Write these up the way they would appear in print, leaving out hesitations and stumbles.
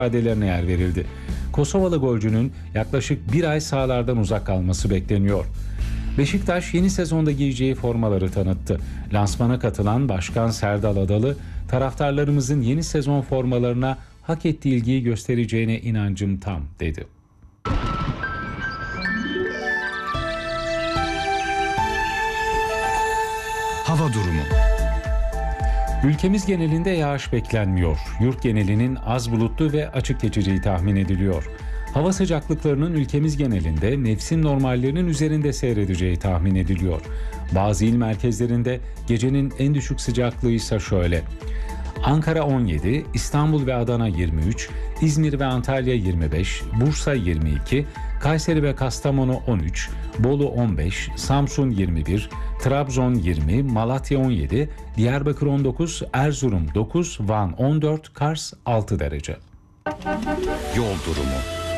ifadelerine yer verildi. Kosovalı golcünün yaklaşık bir ay sahalardan uzak kalması bekleniyor. Beşiktaş yeni sezonda giyeceği formaları tanıttı. Lansmana katılan Başkan Serdal Adalı, taraftarlarımızın yeni sezon formalarına hak ettiği ilgiyi göstereceğine inancım tam dedi. Hava durumu. Ülkemiz genelinde yağış beklenmiyor. Yurt genelinin az bulutlu ve açık geçeceği tahmin ediliyor. Hava sıcaklıklarının ülkemiz genelinde mevsim normallerinin üzerinde seyredeceği tahmin ediliyor. Bazı il merkezlerinde gecenin en düşük sıcaklığı ise şöyle: Ankara 17, İstanbul ve Adana 23, İzmir ve Antalya 25, Bursa 22, Kayseri ve Kastamonu 13, Bolu 15, Samsun 21, Trabzon 20, Malatya 17, Diyarbakır 19, Erzurum 9, Van 14, Kars 6 derece. Yol durumu.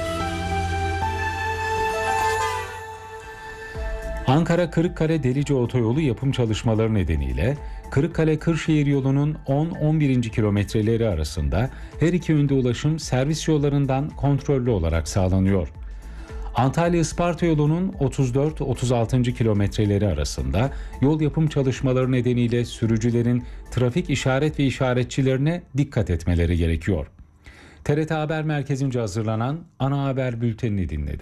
Ankara-Kırıkkale Delice Otoyolu yapım çalışmaları nedeniyle Kırıkkale-Kırşehir yolunun 10-11. kilometreleri arasında her iki yönde ulaşım servis yollarından kontrollü olarak sağlanıyor. Antalya-Isparta yolunun 34-36. kilometreleri arasında yol yapım çalışmaları nedeniyle sürücülerin trafik işaret ve işaretçilerine dikkat etmeleri gerekiyor. TRT Haber Merkezi'nce hazırlanan ana haber bültenini dinlediniz.